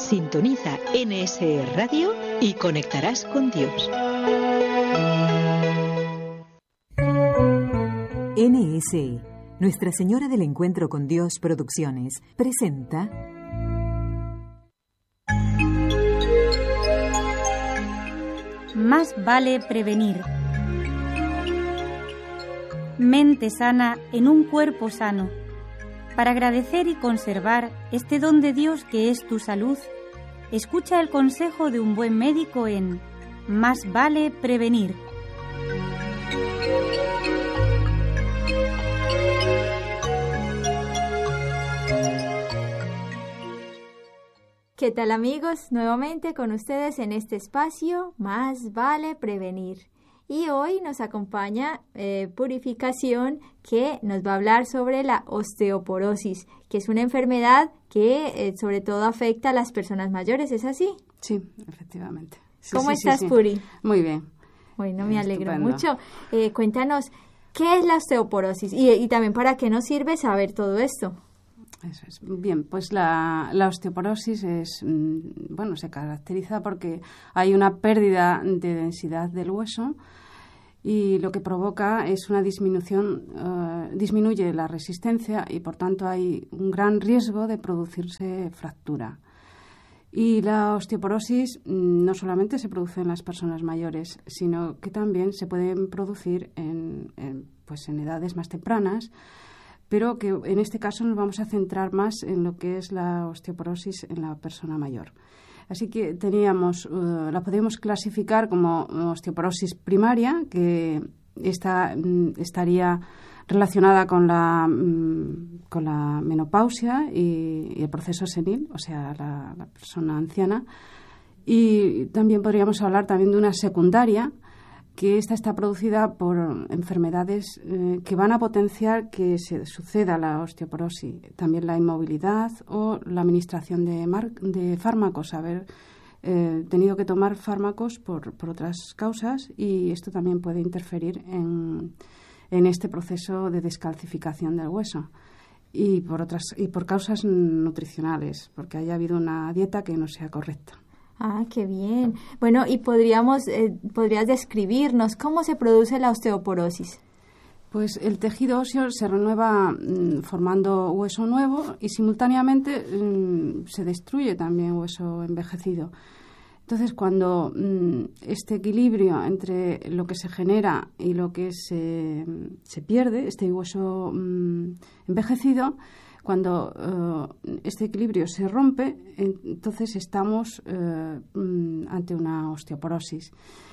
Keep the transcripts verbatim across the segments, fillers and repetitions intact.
Sintoniza N S E Radio y conectarás con Dios. N S E, Nuestra Señora del Encuentro con Dios Producciones, presenta Más vale prevenir. Mente sana en un cuerpo sano. Para agradecer y conservar este don de Dios que es tu salud, escucha el consejo de un buen médico en Más vale prevenir. ¿Qué tal, amigos? Nuevamente con ustedes en este espacio, Más vale prevenir. Y hoy nos acompaña eh, Purificación, que nos va a hablar sobre la osteoporosis, que es una enfermedad que eh, sobre todo afecta a las personas mayores, ¿es así? Sí, efectivamente. Sí, ¿Cómo sí, estás, sí, sí. Puri? Muy bien. Bueno, me alegro Estupendo. mucho. Eh, cuéntanos, ¿qué es la osteoporosis? Y, y también, ¿para qué nos sirve saber todo esto? Eso es. Bien, pues la, la osteoporosis es, bueno, se caracteriza porque hay una pérdida de densidad del hueso y lo que provoca es una disminución, uh, disminuye la resistencia y por tanto hay un gran riesgo de producirse fractura. Y la osteoporosis no solamente se produce en las personas mayores, sino que también se pueden producir en, en, pues en edades más tempranas, pero que en este caso nos vamos a centrar más en lo que es la osteoporosis en la persona mayor. Así que teníamos, uh, la podemos clasificar como osteoporosis primaria, que está, estaría relacionada con la, con la menopausia y, y el proceso senil, o sea, la, la persona anciana. Y también podríamos hablar también de una secundaria, que esta está producida por enfermedades eh, que van a potenciar que se suceda la osteoporosis, también la inmovilidad o la administración de, mar- de fármacos, haber eh, tenido que tomar fármacos por, por otras causas, y esto también puede interferir en, en este proceso de descalcificación del hueso. Y por otras y por causas nutricionales, porque haya habido una dieta que no sea correcta. Ah, qué bien. Bueno, y podríamos, eh, podrías describirnos cómo se produce la osteoporosis. Pues el tejido óseo se renueva mmm, formando hueso nuevo y simultáneamente mmm, se destruye también hueso envejecido. Entonces, cuando mmm, este equilibrio entre lo que se genera y lo que se, se pierde, este hueso mmm, envejecido, cuando uh, este equilibrio se rompe, entonces estamos uh, ante una osteoporosis.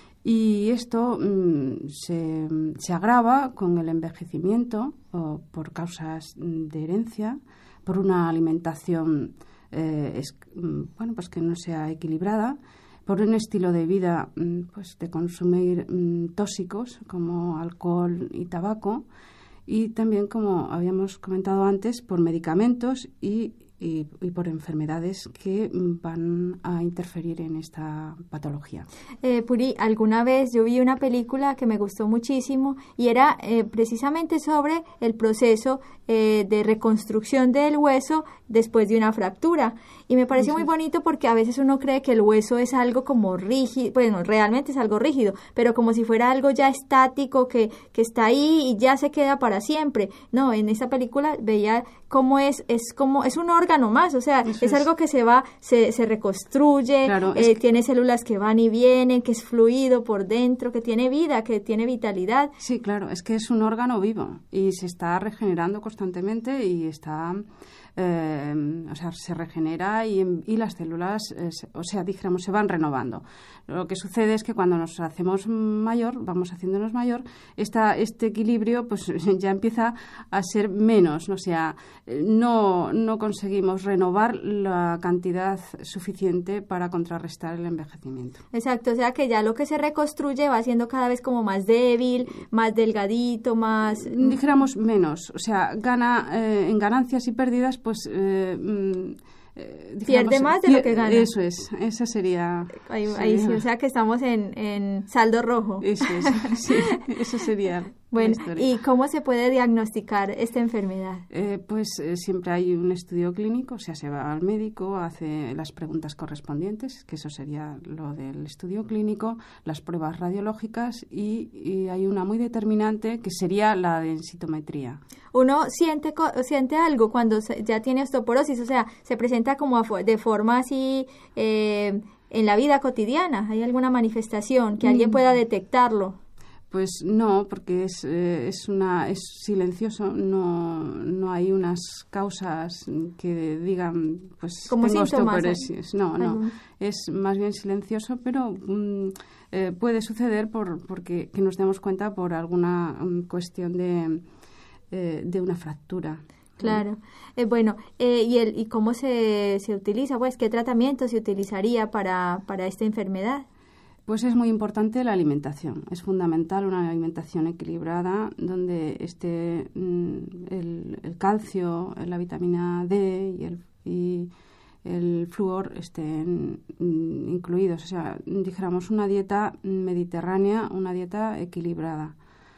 Y esto um, se, se agrava con el envejecimiento o por causas de herencia, por una alimentación eh, es, bueno, pues que no sea equilibrada, por un estilo de vida pues de consumir um, tóxicos como alcohol y tabaco, y también, como habíamos comentado antes, por medicamentos y, y, y por enfermedades que van a interferir en esta patología. Eh, Puri, alguna vez yo vi una película que me gustó muchísimo y era eh, precisamente sobre el proceso eh, de reconstrucción del hueso después de una fractura. Y me pareció muy bonito porque a veces uno cree que el hueso es algo como rígido, bueno, realmente es algo rígido, pero como si fuera algo ya estático que, que está ahí y ya se queda para siempre. No, en esta película veía cómo es, es como, es un órgano más, o sea, es, es algo que se va, se, se reconstruye, claro, eh, que... tiene células que van y vienen, que es fluido por dentro, que tiene vida, que tiene vitalidad. Sí, claro, es que es un órgano vivo y se está regenerando constantemente y está... Eh, o sea, se regenera y, y las células, eh, se, o sea, dijéramos, se van renovando. Lo que sucede es que cuando nos hacemos mayor, vamos haciéndonos mayor, esta, este equilibrio pues ya empieza a ser menos, o sea, no, no conseguimos renovar la cantidad suficiente para contrarrestar el envejecimiento. Exacto, o sea que ya lo que se reconstruye va siendo cada vez como más débil, más delgadito, más... Dijéramos menos, o sea, gana eh, en ganancias y pérdidas, pues... Eh, Eh, pierde más de lo que gana. Eso es, esa sería... Ahí, ahí sí, o sea que estamos en, en saldo rojo. Eso es, sí, eso sería. Bueno, ¿y cómo se puede diagnosticar esta enfermedad? Eh, pues eh, siempre hay un estudio clínico, o sea, se va al médico, hace las preguntas correspondientes, que eso sería lo del estudio clínico, las pruebas radiológicas y, y hay una muy determinante que sería la densitometría. Uno siente siente algo cuando ya tiene osteoporosis, o sea, se presenta como de forma así eh, en la vida cotidiana. ¿Hay alguna manifestación que alguien pueda detectarlo? Pues no, porque es eh, es una es silencioso, no no hay unas causas que digan pues como tengo síntomas, osteoporosis. No, no, no, es más bien silencioso, pero mm, eh, puede suceder por porque que nos demos cuenta por alguna um, cuestión de eh, de una fractura. Claro. Eh, bueno, eh, ¿y el y cómo se se utiliza? Pues, ¿qué tratamiento se utilizaría para para esta enfermedad? Pues es muy importante la alimentación. Es fundamental una alimentación equilibrada donde esté mm, el, el calcio, la vitamina D y el, y el flúor estén mm, incluidos. O sea, dijéramos una dieta mediterránea, una dieta equilibrada.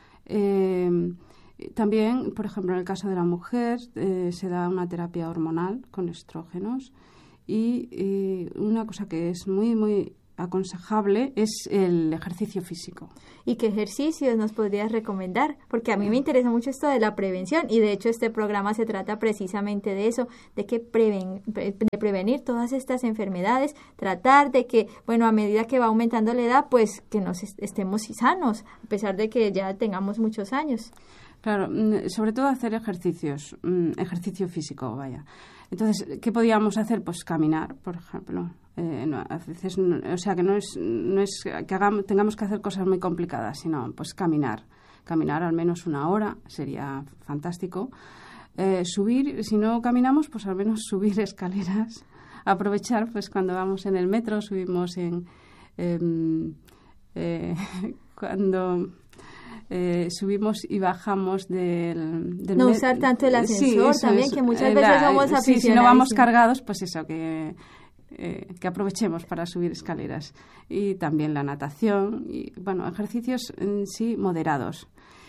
Eh, también, por ejemplo, en el caso de la mujer, eh, se da una terapia hormonal con estrógenos y, y una cosa que es muy, muy aconsejable es el ejercicio físico. ¿Y qué ejercicios nos podrías recomendar? Porque a mí me interesa mucho esto de la prevención y de hecho este programa se trata precisamente de eso, de que preven, de prevenir todas estas enfermedades, tratar de que, bueno, a medida que va aumentando la edad, pues que nos est- estemos sanos, a pesar de que ya tengamos muchos años. Claro, sobre todo hacer ejercicios, ejercicio físico, vaya. Entonces, ¿qué podíamos hacer? Pues caminar, por ejemplo. Eh, no, a veces, no, o sea, que no es, no es que hagamos, tengamos que hacer cosas muy complicadas, sino pues caminar. Caminar al menos una hora sería fantástico. Eh, subir, si no caminamos, pues al menos subir escaleras. Aprovechar, pues cuando vamos en el metro, subimos en... Eh, eh, cuando... Eh, subimos y bajamos del, del no usar tanto el ascensor, sí, también, es, que muchas la, veces somos aficionados. Sí, si no vamos cargados, pues eso, que, eh, que aprovechemos para subir escaleras. Y también la natación, y bueno, ejercicios en sí moderados.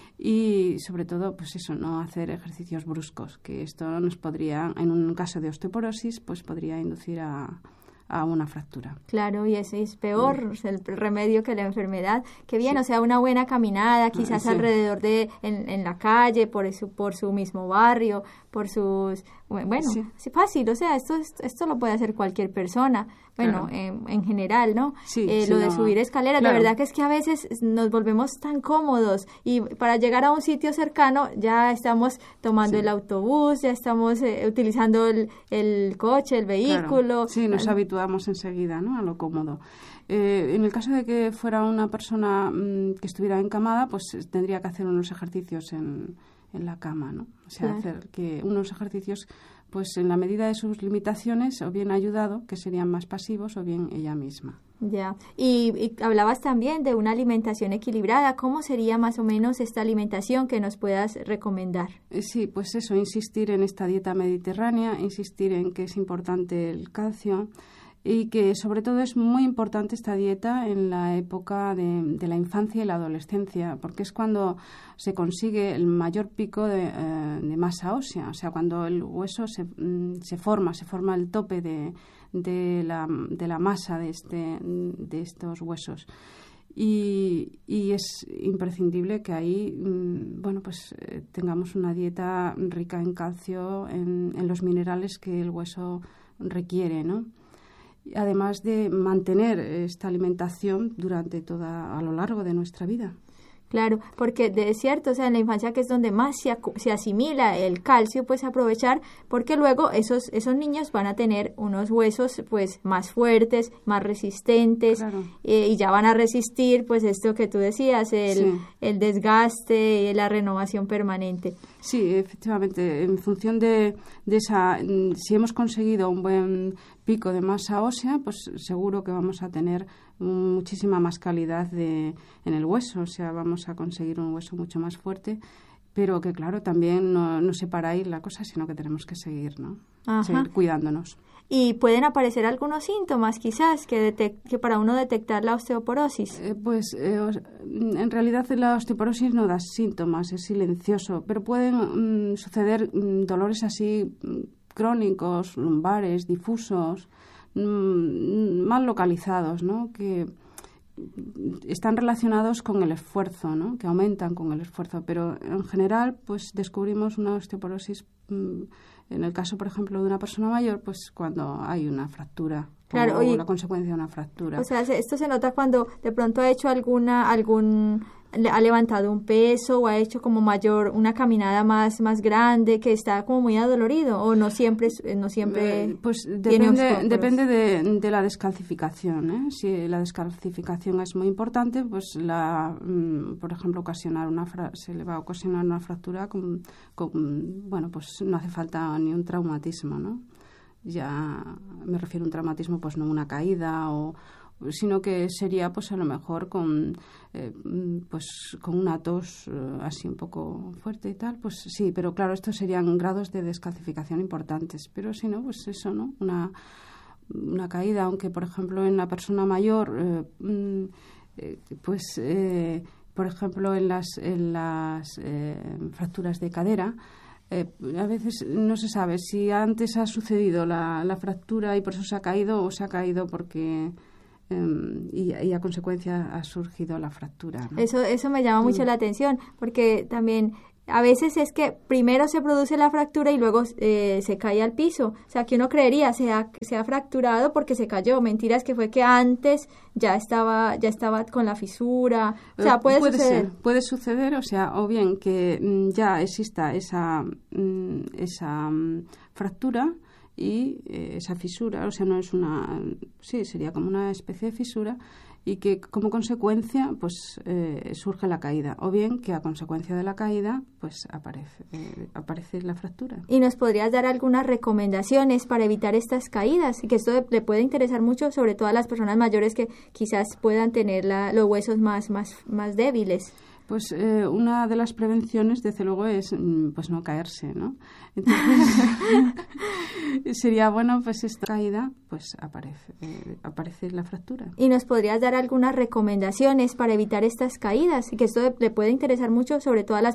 Y sobre todo, pues eso, no hacer ejercicios bruscos, que esto nos podría, en un caso de osteoporosis, pues podría inducir a... a una fractura. Claro, y ese es peor, o sea, el remedio que la enfermedad. Qué bien, sí. O sea, una buena caminada, quizás sí. alrededor de, en, en la calle, por su, por su mismo barrio, por sus, bueno, sí. es fácil, o sea, esto, esto lo puede hacer cualquier persona, bueno, claro. en, en general, ¿no? Sí, eh, sí, lo no. de subir escaleras, claro. La verdad que es que a veces nos volvemos tan cómodos y para llegar a un sitio cercano ya estamos tomando sí. el autobús, ya estamos eh, utilizando el, el coche, el vehículo. Claro. Sí, nos habituamos enseguida, ¿no?, a lo cómodo. Eh, en el caso de que fuera una persona mmm, que estuviera encamada, pues tendría que hacer unos ejercicios en, en la cama, ¿no? O sea, claro. hacer que unos ejercicios, pues en la medida de sus limitaciones, o bien ayudado, que serían más pasivos, o bien ella misma. Ya, y, y hablabas también de una alimentación equilibrada. ¿Cómo sería más o menos esta alimentación que nos puedas recomendar? Eh, sí, pues eso, insistir en esta dieta mediterránea, insistir en que es importante el calcio, y que sobre todo es muy importante esta dieta en la época de, de la infancia y la adolescencia, porque es cuando se consigue el mayor pico de, eh, de masa ósea, o sea, cuando el hueso se, se forma, se forma el tope de, de, la, de la masa de, este, de estos huesos. Y, y es imprescindible que ahí, bueno, pues eh, tengamos una dieta rica en calcio, en, en los minerales que el hueso requiere, ¿no? Además de mantener esta alimentación durante toda, a lo largo de nuestra vida. Claro, porque de cierto, o sea, en la infancia que es donde más se, acu- se asimila el calcio, pues aprovechar, porque luego esos esos niños van a tener unos huesos pues más fuertes, más resistentes, claro. eh, y ya van a resistir pues esto que tú decías, el, sí. el desgaste, la renovación permanente. Sí, efectivamente, en función de, de esa, si hemos conseguido un buen pico de masa ósea, pues seguro que vamos a tener muchísima más calidad de, en el hueso, o sea, vamos a conseguir un hueso mucho más fuerte, pero que claro, también no, no se para ahí la cosa, sino que tenemos que seguir, ¿no? Ajá. Seguir cuidándonos. y pueden aparecer algunos síntomas quizás que, detec- que para uno detectar la osteoporosis. Eh, pues eh, en realidad la osteoporosis no da síntomas, es silencioso, pero pueden mm, suceder mm, dolores así mm, crónicos, lumbares, difusos, mm, mal localizados, ¿no? Que están relacionados con el esfuerzo, ¿no? Que aumentan con el esfuerzo, pero en general pues descubrimos una osteoporosis mm, en el caso, por ejemplo, de una persona mayor, pues cuando hay una fractura, claro, o oye, la consecuencia de una fractura. O sea, esto se nota cuando de pronto ha hecho alguna, algún, ha levantado un peso o ha hecho como mayor, una caminada más, más grande, que está como muy adolorido, o no siempre, no siempre. Eh, pues tiene depende, osteoporosis. depende de, de la descalcificación, ¿eh? Si la descalcificación es muy importante, pues la, mm, por ejemplo, ocasionar una fra- se le va a ocasionar una fractura con, con, bueno, pues no hace falta ni un traumatismo, ¿no? Ya me refiero a un traumatismo, pues no una caída, o sino que sería pues a lo mejor con eh, pues con una tos eh, así un poco fuerte y tal, pues sí, pero claro, estos serían grados de descalcificación importantes, pero si no, pues eso, ¿no? Una, una caída, aunque por ejemplo en la persona mayor eh, eh, pues eh, por ejemplo en las, en las eh, fracturas de cadera, Eh, a veces no se sabe si antes ha sucedido la, la fractura y por eso se ha caído, o se ha caído porque eh, y, y a consecuencia ha surgido la fractura, ¿no? Eso, eso me llama mucho Mm. la atención, porque también a veces es que primero se produce la fractura y luego eh, se cae al piso. O sea, que uno creería se ha, se ha fracturado porque se cayó. Mentiras que fue que antes ya estaba ya estaba con la fisura. O sea, puede, puede suceder. ser, puede suceder, o sea, o bien que mm, ya exista esa, mm, esa mm, fractura y eh, esa fisura, o sea, no es una, sí, sería como una especie de fisura, y que como consecuencia pues eh, surge la caída, o bien que a consecuencia de la caída pues aparece eh, aparece la fractura. ¿Y nos podrías dar algunas recomendaciones para evitar estas caídas? Y que esto le puede interesar mucho, sobre todo a las personas mayores que quizás puedan tener la, los huesos más, más, más débiles. Pues eh, una de las prevenciones, desde luego, es mm, pues no caerse, ¿no? Entonces, sería bueno, pues esta caída, pues aparece, eh, aparece la fractura. ¿Y nos podrías dar algunas recomendaciones para evitar estas caídas? Y que esto le puede interesar mucho, sobre todo a las